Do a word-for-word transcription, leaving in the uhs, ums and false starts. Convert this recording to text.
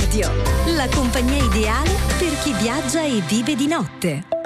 Radio, la compagnia ideale per chi viaggia e vive di notte.